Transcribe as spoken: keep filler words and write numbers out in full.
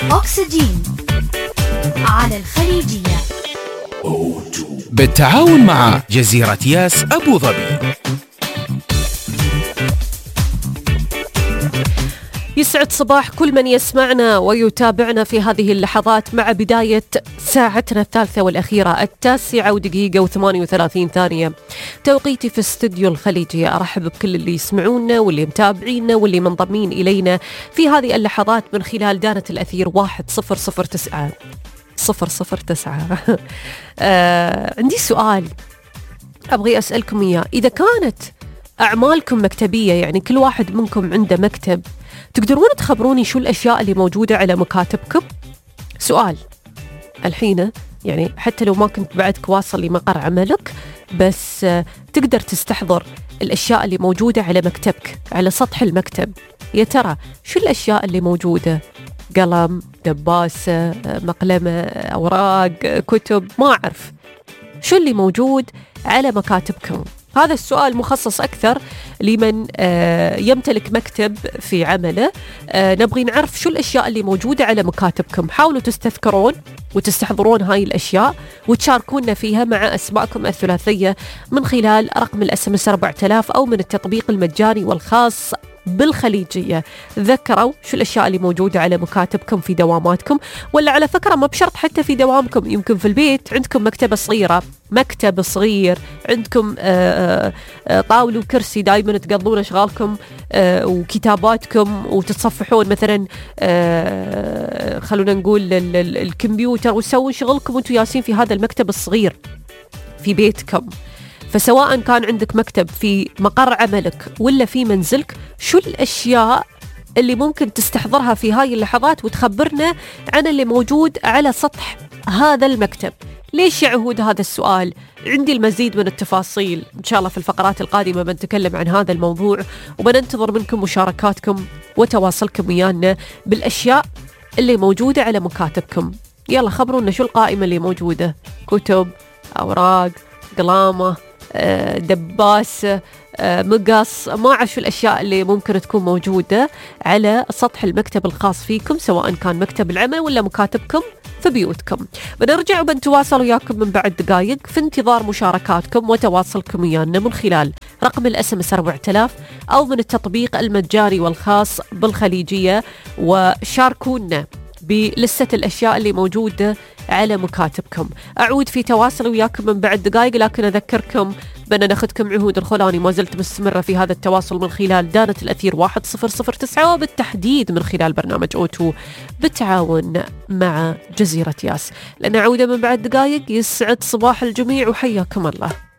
أكسجين على الخليجية بالتعاون مع جزيرة ياس أبو ظبي. يسعد صباح كل من يسمعنا ويتابعنا في هذه اللحظات مع بداية ساعتنا الثالثة والأخيرة التاسعة ودقيقة وثمانية وثلاثين ثانية توقيتي في استوديو الخليجية. أرحب بكل اللي يسمعونا واللي متابعينا واللي منضمين إلينا في هذه اللحظات من خلال دانة الأثير واحد صفر صفر تسعة صفر صفر تسعة. آه عندي سؤال أبغي أسألكم إياه. إذا كانت أعمالكم مكتبية، يعني كل واحد منكم عنده مكتب، تقدرون تخبروني شو الأشياء اللي موجودة على مكاتبكم؟ سؤال الحين، يعني حتى لو ما كنت بعدك واصل لمقر عملك، بس تقدر تستحضر الأشياء اللي موجودة على مكتبك، على سطح المكتب. يا ترى شو الأشياء اللي موجودة؟ قلم، دباسة، مقلمة، أوراق، كتب، ما أعرف شو اللي موجود على مكاتبكم. هذا السؤال مخصص أكثر لمن يمتلك مكتب في عمله. نبغي نعرف شو الأشياء اللي موجودة على مكاتبكم. حاولوا تستذكرون وتستحضرون هاي الأشياء وتشاركونا فيها مع أسماءكم الثلاثية من خلال رقم الاس ام اس أربعة آلاف أو من التطبيق المجاني والخاص بالخليجية. ذكروا شو الأشياء اللي موجودة على مكاتبكم في دواماتكم، ولا على فكرة ما بشرط حتى في دوامكم، يمكن في البيت عندكم مكتبة صغيرة، مكتب صغير، عندكم آآ آآ طاولة وكرسي دايما تقضون أشغالكم وكتاباتكم وتتصفحون مثلا خلونا نقول الكمبيوتر وتسوون شغلكم وانتم ياسين في هذا المكتب الصغير في بيتكم. فسواء كان عندك مكتب في مقر عملك ولا في منزلك، شو الأشياء اللي ممكن تستحضرها في هاي اللحظات وتخبرنا عن اللي موجود على سطح هذا المكتب؟ ليش يا عهود هذا السؤال؟ عندي المزيد من التفاصيل إن شاء الله في الفقرات القادمة بنتكلم عن هذا الموضوع، وبننتظر منكم مشاركاتكم وتواصلكم ويانا بالأشياء اللي موجودة على مكاتبكم. يلا خبرونا شو القائمة اللي موجودة؟ كتب، أوراق، قلامة، دباس، مقص، ما أعرف شو الأشياء اللي ممكن تكون موجودة على سطح المكتب الخاص فيكم، سواء كان مكتب العمل ولا مكاتبكم في بيوتكم. بنرجع وبنتواصل وياكم من بعد دقائق في انتظار مشاركاتكم وتواصلكم ويانا من خلال رقم الاس ام اس أربعة آلاف أو من التطبيق المجاني والخاص بالخليجية، وشاركونا بلستة الأشياء اللي موجودة على مكاتبكم. أعود في تواصل وياكم من بعد دقائق، لكن أذكركم بأن ناخذكم عهود الخولاني ما زلت مستمرة في هذا التواصل من خلال دانة الأثير واحد صفر صفر تسعة، وبالتحديد من خلال برنامج أوتو بالتعاون مع جزيرة ياس. لأن عودة من بعد دقائق. يسعد صباح الجميع وحياكم الله.